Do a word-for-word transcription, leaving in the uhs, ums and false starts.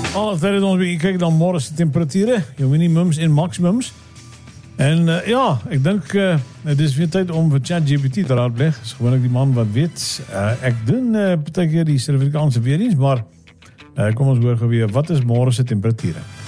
Altijd ons weer kyk dan môre se temperature, jou minimums en maximums. En uh, ja, ek dink uh, dit is weer tyd om vir ChatGPT te raadpleeg. Dis gewoonlik die man wat weet. Uh, ek doen uh, partykeer die Suid-Afrikaanse weerdiens, maar uh, kom ons hoor gou weer, wat is môre se temperature?